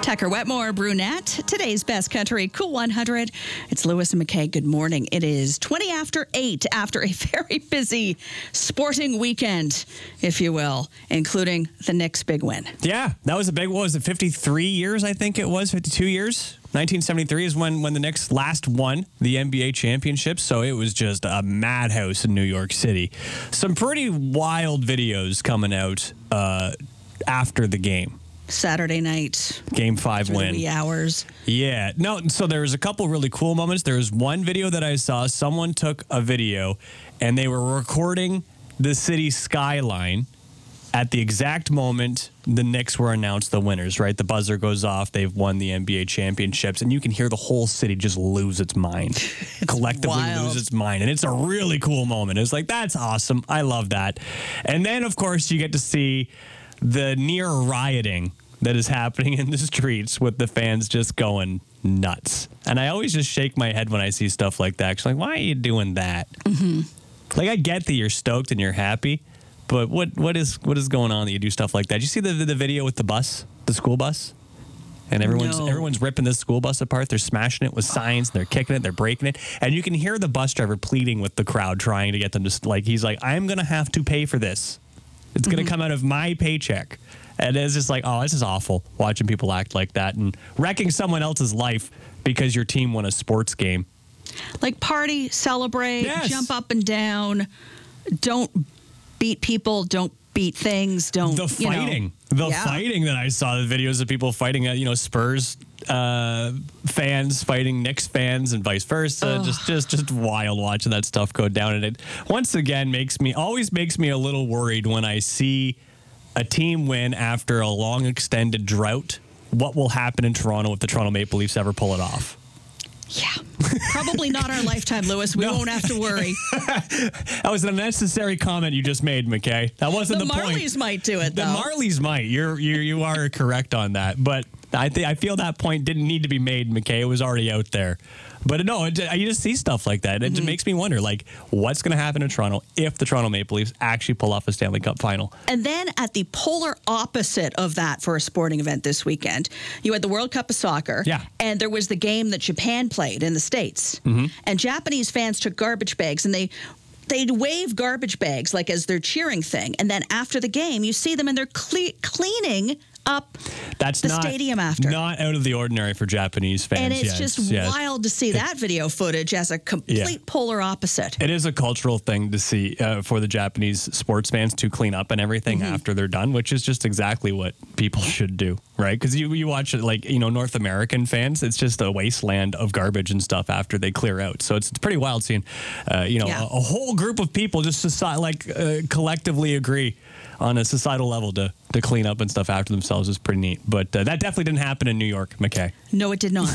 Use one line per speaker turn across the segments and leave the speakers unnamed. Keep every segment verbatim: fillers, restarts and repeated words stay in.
Tucker Wetmore, Brunette, today's best country, Cool one hundred. It's Lewis and McKay. Good morning. It is twenty after eight after a very busy sporting weekend, if you will, including the Knicks' big win.
Yeah, that was a big, what was it, fifty-three years, I think it was, fifty-two years? nineteen seventy-three is when, when the Knicks last won the N B A championship, so it was just a madhouse in New York City. Some pretty wild videos coming out uh, after the game.
Saturday night.
Game five win.
Wee hours.
Yeah. No, so there was a couple really cool moments. There was one video that I saw. Someone took a video, and they were recording the city skyline at the exact moment the Knicks were announced the winners, right? The buzzer goes off. They've won the N B A championships, and you can hear the whole city just lose its mind.
It's
Collectively
wild.
lose its mind. And it's a really cool moment. It's like, that's awesome. I love that. And then, of course, you get to see the near rioting that is happening in the streets with the fans just going nuts. And I always just shake my head when I see stuff like that. Actually, like, why are you doing that? Mm-hmm. Like, I get that you're stoked and you're happy, but what what is what is going on that you do stuff like that? Did you see the the video with the bus, the school bus? And everyone's
No.
everyone's ripping this school bus apart. They're smashing it with signs. They're kicking it. They're breaking it. And you can hear the bus driver pleading with the crowd, trying to get them to, like, he's like, I'm going to have to pay for this. It's going to come out of my paycheck. And it's just like, oh, this is awful, watching people act like that and wrecking someone else's life because your team won a sports game.
Like, party, celebrate,
Yes.
jump up and down. Don't beat people. Don't beat things. Don't,
The
you know.
fighting. The
Yeah.
fighting that I saw, the videos of people fighting, uh, you know, Spurs uh, fans fighting Knicks fans and vice versa.
Ugh.
Just, just, just wild watching that stuff go down. And it once again makes me, always makes me a little worried when I see a team win after a long extended drought. What will happen in Toronto if the Toronto Maple Leafs ever pull it off?
Yeah. Probably not our lifetime, Lewis. We
No.
won't have to worry.
That was an unnecessary comment you just made, McKay. That wasn't
The
the, point.
Marlies might do it,
The
though.
Marlies might. You're you you are correct on that, but I think I feel that point didn't need to be made, McKay. It was already out there. But no, it, you just see stuff like that. It
Mm-hmm.
just makes me wonder, like, what's going to happen in Toronto if the Toronto Maple Leafs actually pull off a Stanley Cup final?
And then at the polar opposite of that for a sporting event this weekend, you had the World Cup of Soccer.
Yeah.
And there was the game that Japan played in the States.
Mm-hmm.
And Japanese fans took garbage bags and they they'd wave garbage bags like as their cheering thing. And then after the game, you see them and they're cle- cleaning up
That's
the
not,
stadium after.
Not out of the ordinary for Japanese fans.
And it's
yes,
just
yes.
wild to see that video footage as a complete
Yeah.
polar opposite.
It is a cultural thing to see uh, for the Japanese sports fans to clean up and everything
Mm-hmm.
after they're done, which is just exactly what people should do, right? Because you, you watch it like, you know, North American fans, it's just a wasteland of garbage and stuff after they clear out. So it's, it's pretty wild seeing, uh, you know,
Yeah.
a, a whole group of people just soci- like uh, collectively agree on a societal level to, to clean up and stuff after themselves is pretty neat. But uh, that definitely didn't happen in New York, McKay.
No, it did not.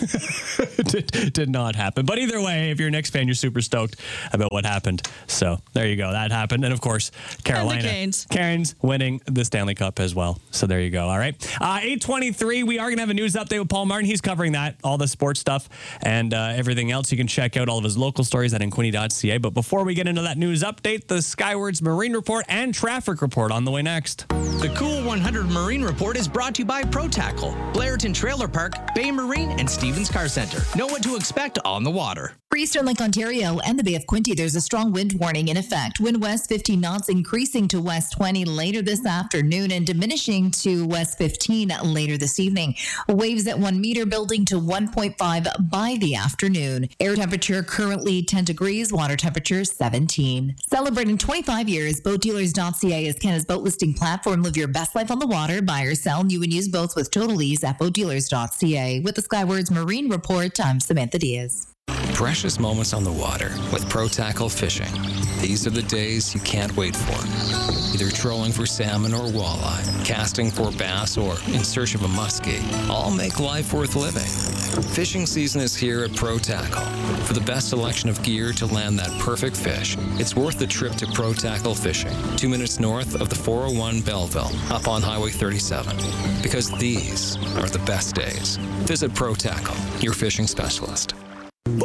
did, did not happen. But either way, if you're a Knicks fan, you're super stoked about what happened. So there you go. That happened. And of course, Carolina.
Canes.
Canes winning the Stanley Cup as well. So there you go. All right. Uh, eight twenty-three, we are going to have a news update with Paul Martin. He's covering that, all the sports stuff and uh, everything else. You can check out all of his local stories at inquini dot c a. But before we get into that news update, the Skywards Marine Report and Traffic Report on the way next.
The Cool one hundred Marine Report is brought to you by Pro Tackle, Blairton Trailer Park, Bay Marine, and Stevens Car Center. Know what to expect on the water.
For Eastern Lake Ontario and the Bay of Quinte, there's a strong wind warning in effect. Wind west fifteen knots, increasing to west twenty later this afternoon and diminishing to west fifteen later this evening. Waves at one meter building to one point five by the afternoon. Air temperature currently ten degrees, water temperature seventeen. Celebrating twenty-five years, boat dealers dot c a is Canada's boat listing platform. Live your best life on the water. Buy or sell new and used boats with total ease at boat dealers dot c a. With the Skywards Marine Report, I'm Samantha Diaz.
Precious moments on the water with Pro Tackle Fishing. These are the days you can't wait for. Either trolling for salmon or walleye, casting for bass, or in search of a muskie. All make life worth living. Fishing season is here at Pro Tackle. For the best selection of gear to land that perfect fish, it's worth the trip to Pro Tackle Fishing, two minutes north of the four oh one Belleville, up on Highway thirty-seven. Because these are the best days. Visit Pro Tackle, your fishing specialist.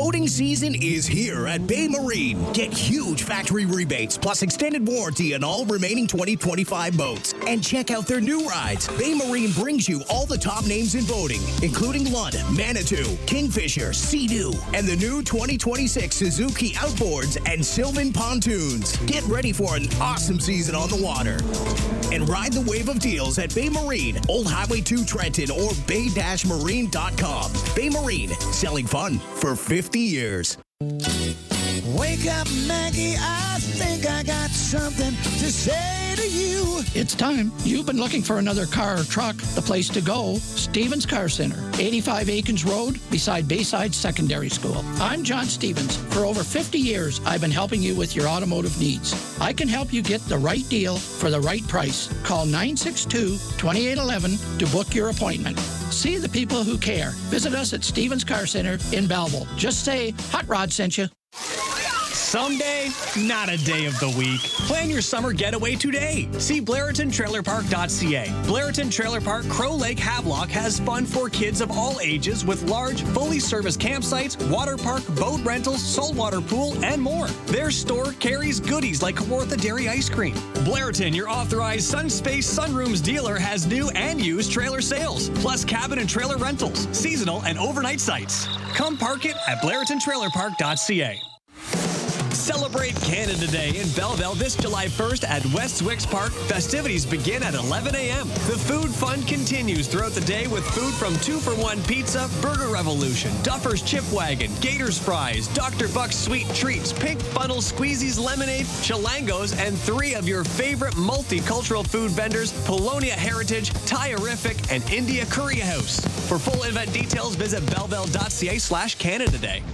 Boating season is here at Bay Marine. Get huge factory rebates plus extended warranty on all remaining twenty twenty-five boats. And check out their new rides. Bay Marine brings you all the top names in boating, including Lund, Manitou, Kingfisher, Sea-Doo, and the new twenty twenty-six Suzuki Outboards and Sylvan Pontoons. Get ready for an awesome season on the water. And ride the wave of deals at Bay Marine, Old Highway two Trenton, or bay dash marine dot com. Bay Marine, selling fun for fifty years.
Wake up, Maggie, I think I got something to say to you.
It's time. You've been looking for another car or truck. The place to go, Stevens Car Center, eighty-five Aikens Road, beside Bayside Secondary School. I'm John Stevens. For over fifty years, I've been helping you with your automotive needs. I can help you get the right deal for the right price. Call nine six two, two eight one one to book your appointment. See the people who care. Visit us at Stevens Car Center in Belleville. Just say, Hot Rod sent you.
Someday, not a day of the week. Plan your summer getaway today. See Blairton Trailer Park dot c a. Blairton Trailer Park Crow Lake Havelock has fun for kids of all ages with large, fully serviced campsites, water park, boat rentals, saltwater pool, and more. Their store carries goodies like Kawartha Dairy Ice Cream. Blairton, your authorized Sunspace Sunrooms dealer, has new and used trailer sales, plus cabin and trailer rentals, seasonal and overnight sites. Come park it at Blairton Trailer Park dot c a. Celebrate Canada Day in Belleville this July first at West Wicks Park. Festivities begin at eleven a.m. The food fun continues throughout the day with food from two for one Pizza, Burger Revolution, Duffer's Chip Wagon, Gators Fries, Doctor Buck's Sweet Treats, Pink Funnel Squeezies Lemonade, Chilangos, and three of your favorite multicultural food vendors, Polonia Heritage, Thai-Rific, and India Korea House. For full event details, visit belleville dot c a slash Canada Day.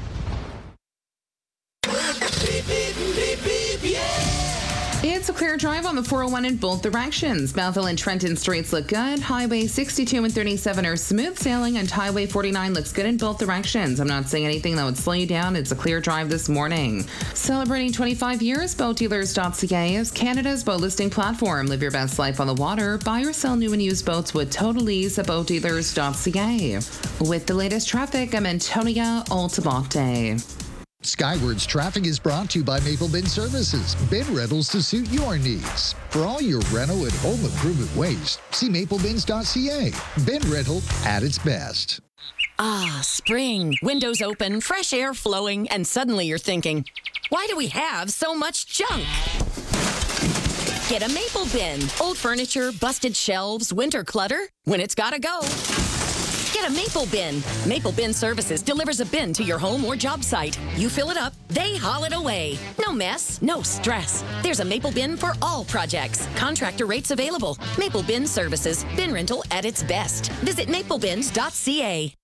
Beep, beep, beep, beep, yeah.
It's a clear drive on the four oh one in both directions. Belleville and Trenton streets look good. Highway sixty-two and thirty-seven are smooth sailing, and Highway forty-nine looks good in both directions. I'm not saying anything that would slow you down. It's a clear drive this morning. Celebrating twenty-five years, boat dealers dot c a is Canada's boat listing platform. Live your best life on the water. Buy or sell new and used boats with total ease at boat dealers dot c a. With the latest traffic, I'm Antonia Altamonte.
Skywards Traffic is brought to you by Maple Bin Services. Bin rentals to suit your needs. For all your rental and home improvement waste, see maple bins dot c a. Bin rental at its best.
Ah, spring. Windows open, fresh air flowing, and suddenly you're thinking, why do we have so much junk? Get a Maple Bin. Old furniture, busted shelves, winter clutter. When it's gotta go, get a Maple Bin. Maple Bin Services delivers a bin to your home or job site. You fill it up, they haul it away. No mess, no stress. There's a Maple Bin for all projects. Contractor rates available. Maple Bin Services. Bin rental at its best. Visit maple bins dot c a.